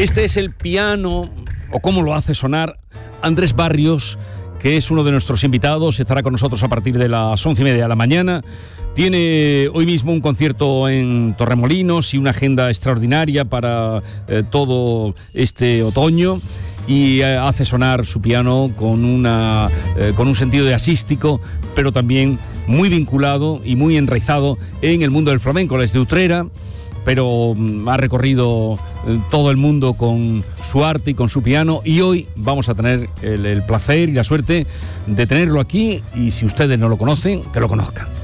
Este es el piano, o cómo lo hace sonar, Andrés Barrios, que es uno de nuestros invitados. Estará con nosotros a partir de las 11:30 de la mañana. Tiene hoy mismo un concierto en Torremolinos y una agenda extraordinaria para todo este otoño. Y hace sonar su piano con un sentido jazzístico, pero también muy vinculado y muy enraizado en el mundo del flamenco. Él es de Utrera, pero ha recorrido todo el mundo con su arte y con su piano, y hoy vamos a tener el placer y la suerte de tenerlo aquí, y si ustedes no lo conocen, que lo conozcan.